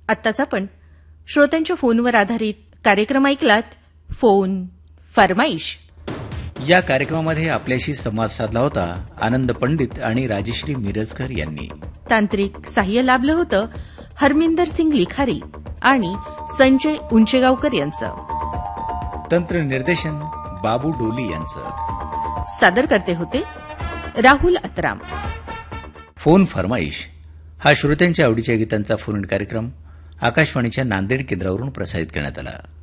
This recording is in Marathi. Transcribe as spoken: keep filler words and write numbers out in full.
आत्ताच आपण श्रोत्यांच्या फोनवर आधारित कार्यक्रम ऐकलात. फोन फरमाईश. या कार्यक्रमामध्ये आपल्याशी संवाद साधला होता आनंद पंडित आणि राजश्री मिरजकर यांनी. तांत्रिक सहाय्य लाभलं होतं हरमिंदर सिंग लिखारी आणि संजय उंचेगावकर यांचं. तंत्रनिर्देशन बाबू डोली यांचं. सादर करते होते राहुल अत्राम. फोन फरमाईश हा श्रोत्यांच्या आवडीच्या गीतांचा फोन कार्यक्रम आकाशवाणीच्या नांदेड केंद्रावरून प्रसारित करण्यात आला.